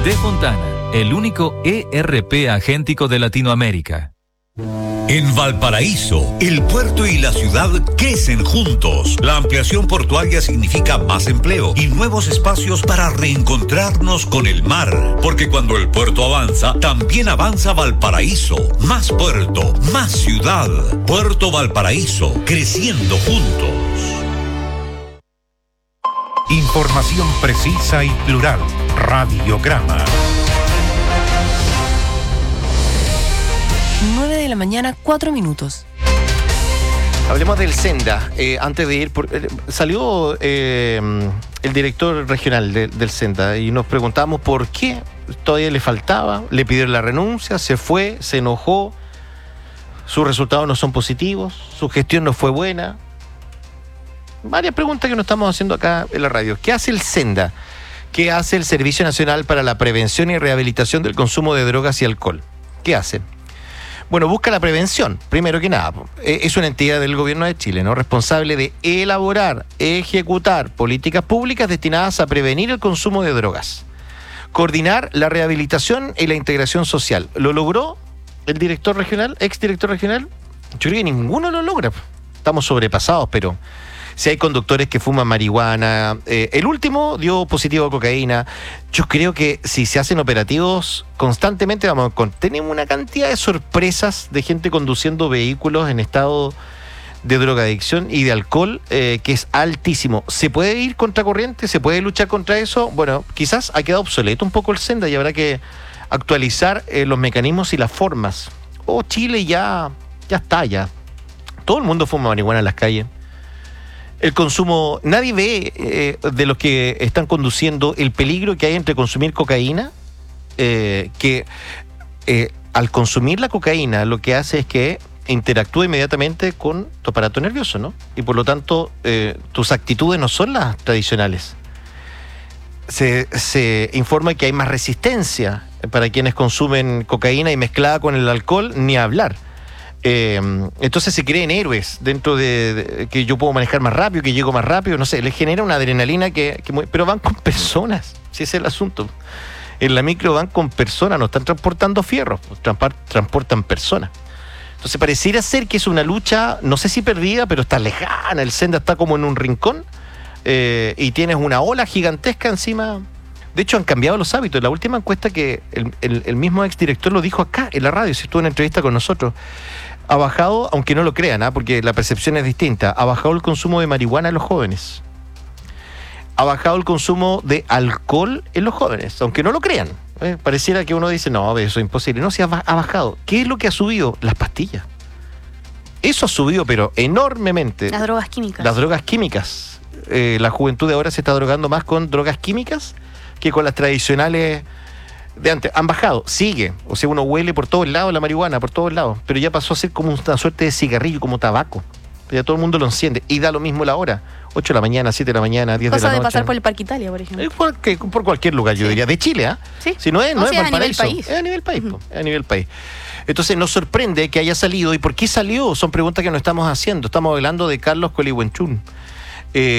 De Fontana, el único ERP agéntico de Latinoamérica. En Valparaíso, el puerto y la ciudad crecen juntos. La ampliación portuaria significa más empleo y nuevos espacios para reencontrarnos con el mar. Porque cuando el puerto avanza, también avanza Valparaíso. Más puerto, más ciudad. Puerto Valparaíso, creciendo juntos. Información precisa y plural. Radiograma. 9 de la mañana, 4 minutos. Hablemos del Senda. Antes de ir, salió el director regional del Senda y nos preguntamos por qué todavía le faltaba, le pidieron la renuncia, se fue, se enojó, sus resultados no son positivos, su gestión no fue buena. Varias preguntas que nos estamos haciendo acá en la radio. ¿Qué hace el Senda? ¿Qué hace el Servicio Nacional para la Prevención y Rehabilitación del Consumo de Drogas y Alcohol? ¿Qué hace? Bueno, busca la prevención, primero que nada. Es una entidad del gobierno de Chile, ¿no? Responsable de elaborar, ejecutar políticas públicas destinadas a prevenir el consumo de drogas. Coordinar la rehabilitación y la integración social. ¿Lo logró el director regional, exdirector regional? Yo creo que ninguno lo logra. Estamos sobrepasados, pero si hay conductores que fuman marihuana, el último dio positivo a cocaína. Yo creo que si se hacen operativos constantemente, tenemos una cantidad de sorpresas de gente conduciendo vehículos en estado de drogadicción y de alcohol que es altísimo. ¿Se puede ir contra corriente? ¿Se puede luchar contra eso? Bueno, quizás ha quedado obsoleto un poco el Senda y habrá que actualizar los mecanismos y las formas. Chile ya está. Todo el mundo fuma marihuana en las calles. El consumo, nadie ve de los que están conduciendo el peligro que hay entre consumir cocaína, que al consumir la cocaína lo que hace es que interactúa inmediatamente con tu aparato nervioso, ¿no? Y por lo tanto tus actitudes no son las tradicionales. Se informa que hay más resistencia para quienes consumen cocaína y mezclada con el alcohol, ni hablar. Entonces se creen héroes dentro de que yo puedo manejar más rápido, que llego más rápido, no sé, les genera una adrenalina pero van con personas, si ese es el asunto. En la micro van con personas, no están transportando fierros, transportan personas. Entonces pareciera ser que es una lucha, no sé si perdida, pero está lejana, el Senda está como en un rincón y tienes una ola gigantesca encima. De hecho han cambiado los hábitos. La última encuesta que el mismo exdirector lo dijo acá en la radio, si estuvo en una entrevista con nosotros, ha bajado, aunque no lo crean, porque la percepción es distinta, ha bajado el consumo de marihuana en los jóvenes. Ha bajado el consumo de alcohol en los jóvenes, aunque no lo crean. Pareciera que uno dice, no, eso es imposible. No, sí ha bajado. ¿Qué es lo que ha subido? Las pastillas. Eso ha subido, pero enormemente. Las drogas químicas. Las drogas químicas. La juventud de ahora se está drogando más con drogas químicas que con las tradicionales de antes. Han bajado, sigue. O sea, uno huele por todos lados la marihuana, por todos lados. Pero ya pasó a ser como una suerte de cigarrillo, como tabaco. Ya todo el mundo lo enciende. Y da lo mismo la hora. 8 de la mañana, 7 de la mañana, 10 de la noche. Cosa de pasar por el Parque Italia, por ejemplo. Por cualquier lugar, yo diría. De Chile, ¿ah? Sí. Si no es Valparaíso. Es a nivel país. Es a nivel país. Entonces nos sorprende que haya salido. ¿Y por qué salió? Son preguntas que nos estamos haciendo. Estamos hablando de Carlos Colihuenchún.